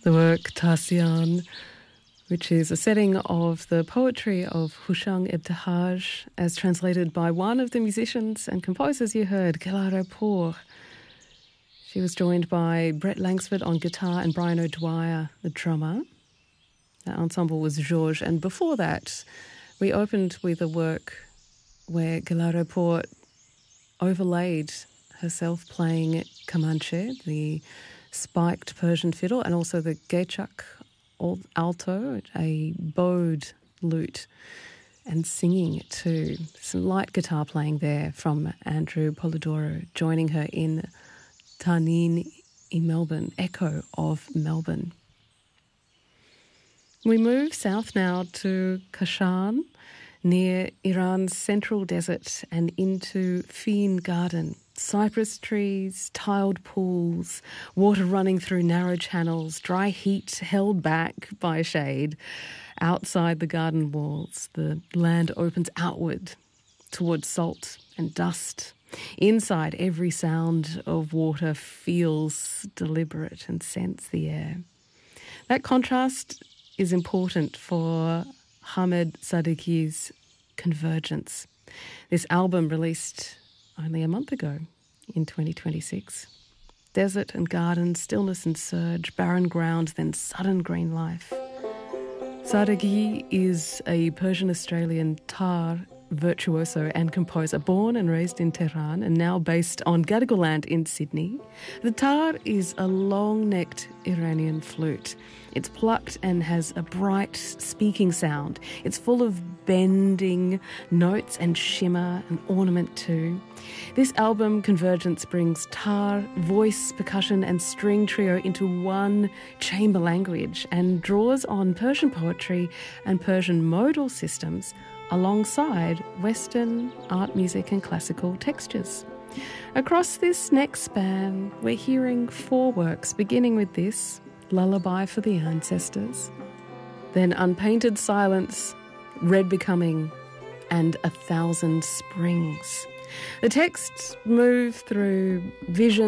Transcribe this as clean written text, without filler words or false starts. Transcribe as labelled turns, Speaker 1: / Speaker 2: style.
Speaker 1: The work Tasian, which is a setting of the poetry of Hushang Ebtihaj, as translated by one of the musicians and composers you heard, Gelara Pour. She was joined by Brett Langsford on guitar and Brian O'Dwyer, the drummer. The ensemble was Georges, and before that, we opened with a work where Gelara Pour overlaid herself playing Kamanche, the spiked Persian fiddle, and also the Gechak alto, a bowed lute, and singing too. Some light guitar playing there from Andrew Polidoro, joining her in Tanin in Melbourne, echo of Melbourne. We move south now to Kashan, near Iran's central desert, and into Feen Garden. Cypress trees, tiled pools, water running through narrow channels, dry heat held back by shade. Outside the garden walls, the land opens outward towards salt and dust. Inside, every sound of water feels deliberate and scents the air. That contrast is important for Hamed Sadiqi's Convergence. This album released only a month ago in 2026. Desert and garden, stillness and surge, barren ground, then sudden green life. Sadeghi is a Persian-Australian tar virtuoso and composer, born and raised in Tehran and now based on Gadigal land in Sydney. The tar is a long-necked Iranian flute. It's plucked and has a bright speaking sound. It's full of bending notes and shimmer and ornament too. This album, Convergence, brings tar, voice, percussion and string trio into one chamber language and draws on Persian poetry and Persian modal systems alongside Western art, music and classical textures. Across this next span, we're hearing 4 works, beginning with this, Lullaby for the Ancestors, then Unpainted Silence, Red Becoming, and 1,000 Springs. The texts move through vision